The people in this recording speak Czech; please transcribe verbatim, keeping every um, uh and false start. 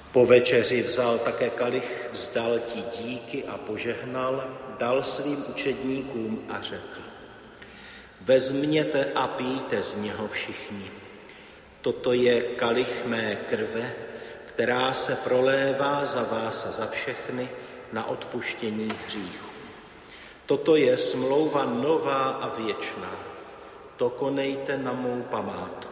Po večeři vzal také kalich, vzdal ti díky a požehnal, dal svým učedníkům a řekl: Vezměte a pijte z něho všichni. Toto je kalich mé krve, která se prolévá za vás a za všechny na odpuštění hříchů. Toto je smlouva nová a věčná. To konejte na mou památku.